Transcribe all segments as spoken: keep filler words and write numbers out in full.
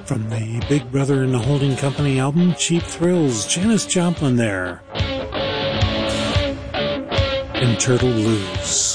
From the Big Brother and the Holding Company album, Cheap Thrills, Janis Joplin there. And Turtle Blues.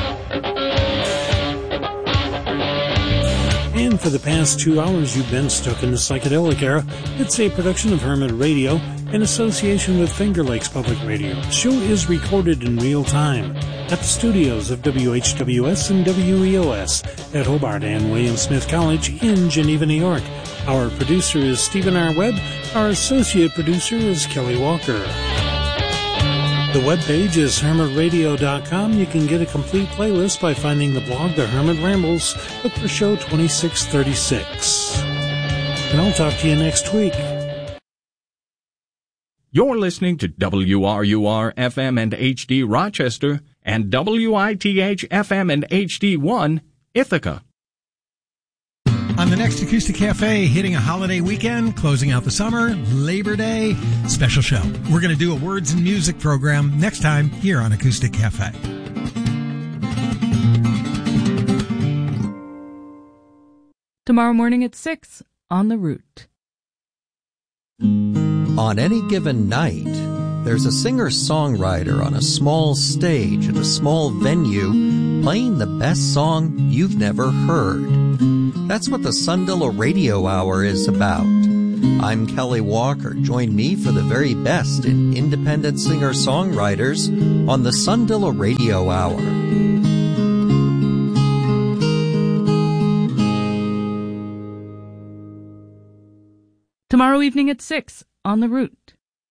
And for the past two hours, you've been stuck in the psychedelic era. It's a production of Hermit Radio in association with Finger Lakes Public Radio. The show is recorded in real time at the studios of W H W S and W E O S at Hobart and William Smith College in Geneva, New York. Our producer is Stephen R. Webb. Our associate producer is Kelly Walker. The webpage is hermit radio dot com. You can get a complete playlist by finding the blog The Hermit Rambles. Look for show twenty-six thirty-six. And I'll talk to you next week. You're listening to W R U R F M and H D Rochester and W I T H F M and H D one Ithaca. On the next Acoustic Cafe, hitting a holiday weekend, closing out the summer, Labor Day, special show. We're going to do a words and music program next time here on Acoustic Cafe. Tomorrow morning at six on The Route. On any given night, there's a singer-songwriter on a small stage at a small venue playing the best song you've never heard. That's what the Sundilla Radio Hour is about. I'm Kelly Walker. Join me for the very best in independent singer-songwriters on the Sundilla Radio Hour. Tomorrow evening at six on The Route.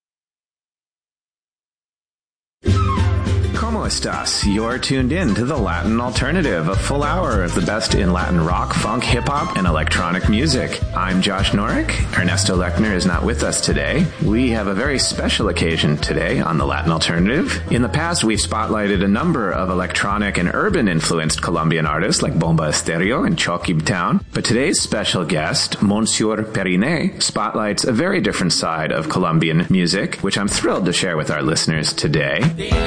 ¿Cómo estás? You're tuned in to The Latin Alternative, a full hour of the best in Latin rock, funk, hip-hop, and electronic music. I'm Josh Norick. Ernesto Lechner is not with us today. We have a very special occasion today on The Latin Alternative. In the past, we've spotlighted a number of electronic and urban-influenced Colombian artists like Bomba Estéreo and Chokib Town. But today's special guest, Monsieur Periné, spotlights a very different side of Colombian music, which I'm thrilled to share with our listeners today.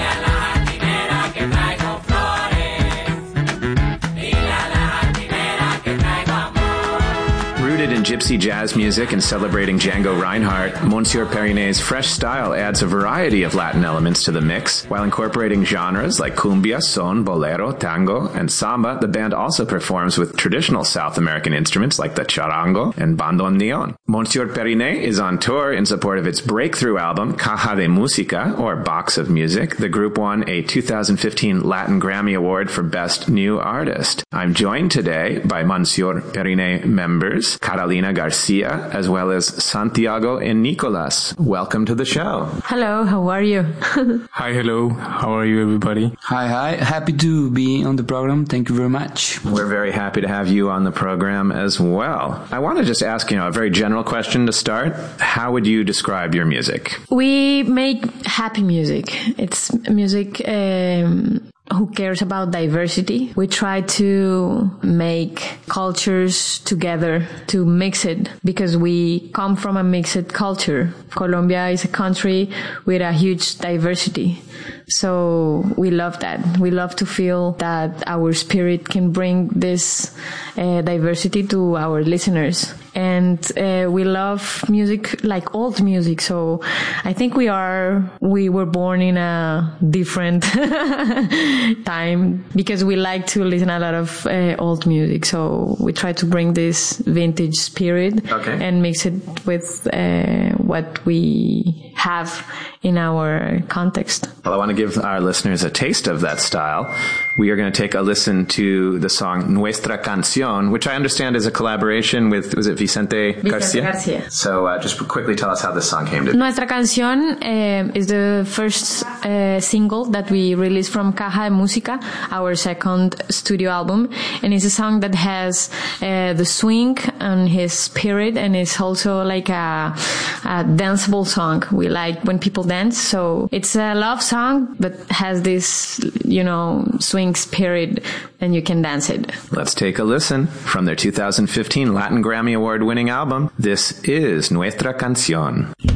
Rooted in gypsy jazz music and celebrating Django Reinhardt, Monsieur Periné's fresh style adds a variety of Latin elements to the mix. While incorporating genres like cumbia, son, bolero, tango, and samba, the band also performs with traditional South American instruments like the charango and bandoneon. Monsieur Periné is on tour in support of its breakthrough album, Caja de Música, or Box of Music. The group won a two thousand fifteen Latin Grammy Award for Best New Artist. I'm joined today by Monsieur Periné members, Carolina Garcia, as well as Santiago and Nicolas. Welcome to the show. Hello, how are you? Hi, hello. How are you, everybody? Hi, hi. Happy to be on the program. Thank you very much. We're very happy to have you on the program as well. I want to just ask, you know, a very general question to start. How would you describe your music? We make happy music. It's music um, who cares about diversity. We try to make cultures together, to mix it, because we come from a mixed culture. Colombia is a country with a huge diversity. So we love that. We love to feel that our spirit can bring this uh, diversity to our listeners. And uh, we love music, like old music. So I think we are, we were born in a different time because we like to listen a lot of uh, old music. So we try to bring this vintage spirit okay. and mix it with uh, what we have in our context. Well, I want to give our listeners a taste of that style. We are going to take a listen to the song Nuestra Canción, which I understand is a collaboration with, was it Vicente, Vicente Garcia? Garcia. So uh, just quickly tell us how this song came to be. Nuestra Canción uh, is the first uh, single that we released from Caja de Música, our second studio album. And it's a song that has uh, the swing and his spirit, and it's also like a, a danceable song. We like when people dance. So it's a love song, but has this, you know, swing spirit, and you can dance it. Let's take a listen from their two thousand fifteen Latin Grammy Award winning album. This is Nuestra Canción.